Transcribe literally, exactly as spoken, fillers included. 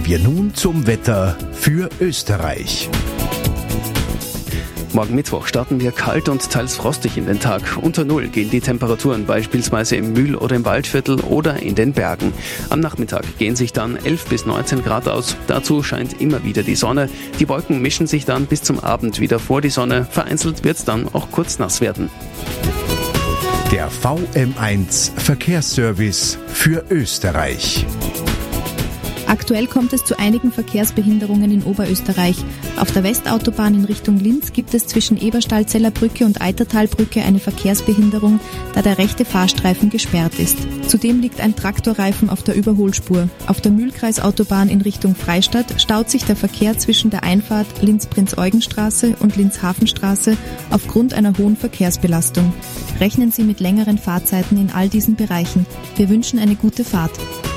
wir nun zum Wetter für Österreich. Morgen Mittwoch starten wir kalt und teils frostig in den Tag. Unter Null gehen die Temperaturen beispielsweise im Mühl- oder im Waldviertel oder in den Bergen. Am Nachmittag gehen sich dann elf bis neunzehn Grad aus. Dazu scheint immer wieder die Sonne. Die Wolken mischen sich dann bis zum Abend wieder vor die Sonne. Vereinzelt wird es dann auch kurz nass werden. Der V M eins Verkehrsservice für Österreich. Aktuell kommt es zu einigen Verkehrsbehinderungen in Oberösterreich. Auf der Westautobahn in Richtung Linz gibt es zwischen Eberstahlzeller Brücke und Eitertalbrücke eine Verkehrsbehinderung, da der rechte Fahrstreifen gesperrt ist. Zudem liegt ein Traktorreifen auf der Überholspur. Auf der Mühlkreisautobahn in Richtung Freistadt staut sich der Verkehr zwischen der Einfahrt Linz-Prinz-Eugen-Straße und Linz-Hafenstraße aufgrund einer hohen Verkehrsbelastung. Rechnen Sie mit längeren Fahrzeiten in all diesen Bereichen. Wir wünschen eine gute Fahrt.